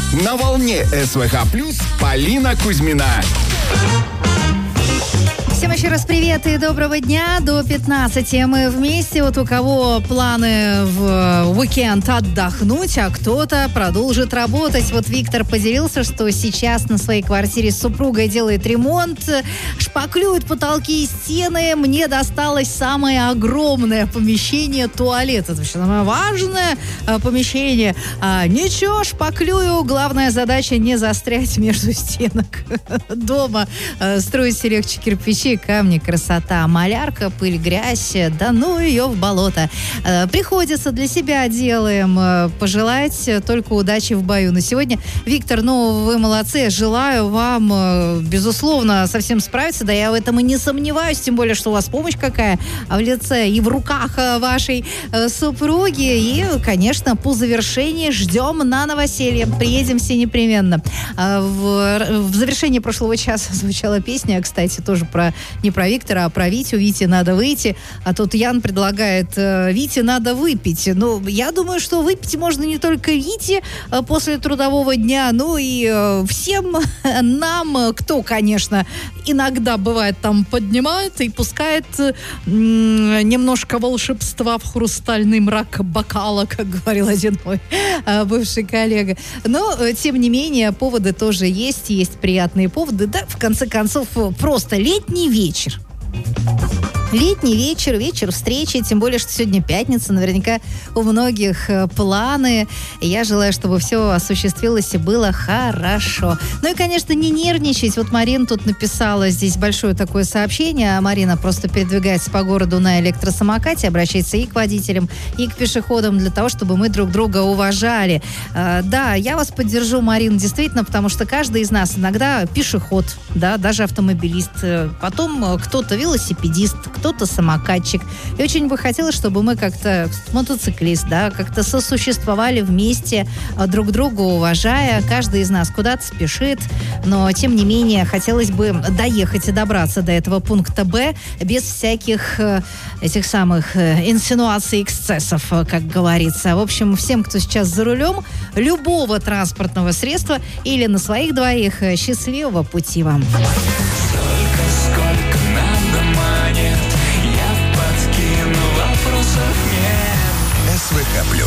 На волне СВХ+, Полина Кузьмина. Всем еще раз привет и доброго дня. До 15 мы вместе. Вот у кого планы в уикенд отдохнуть, а кто-то продолжит работать. Вот Виктор поделился, что сейчас на своей квартире с супругой делает ремонт, шпаклюет потолки и стены. Мне досталось самое огромное помещение — туалет. Это вообще самое важное помещение. Ничего, шпаклюю. Главная задача — не застрять между стенок дома. Строить легче кирпичи, камни, красота, малярка, пыль, грязь, да ну ее в болото. Приходится, для себя делаем. Пожелать только удачи в бою. На сегодня, Виктор, вы молодцы. Желаю вам, безусловно, совсем справиться. Да я в этом и не сомневаюсь, тем более, что у вас помощь какая в лице и в руках вашей супруги. И, конечно, по завершении ждем на новоселье. Приедем все непременно. В завершении прошлого часа звучала песня, кстати, тоже не про Виктора, а про Витю. Вите надо выйти. А тут Ян предлагает: Вите надо выпить. Я думаю, что выпить можно не только Вите после трудового дня, но и всем нам, кто, конечно, иногда бывает там поднимает и пускает немножко волшебства в хрустальный мрак бокала, как говорил один мой бывший коллега. Но, тем не менее, поводы тоже есть приятные поводы. Да, в конце концов, просто летний вечер. Летний вечер, вечер встречи, тем более, что сегодня пятница, наверняка у многих планы. И я желаю, чтобы все осуществилось и было хорошо. Ну и, конечно, не нервничать. Вот Марина тут написала здесь большое такое сообщение. Марина просто передвигается по городу на электросамокате, обращается и к водителям, и к пешеходам для того, чтобы мы друг друга уважали. Да, я вас поддержу, Марина, действительно, потому что каждый из нас иногда пешеход, да, даже автомобилист, потом кто-то велосипедист, кто-то самокатчик. И очень бы хотелось, чтобы мы как-то, мотоциклист, да, как-то сосуществовали вместе, друг друга уважая. Каждый из нас куда-то спешит, но, тем не менее, хотелось бы доехать и добраться до этого пункта Б без всяких этих самых инсинуаций, эксцессов, как говорится. В общем, всем, кто сейчас за рулем любого транспортного средства или на своих двоих, счастливого пути вам. Сколько надо монет, я подкину, вопросов нет. СВХ+.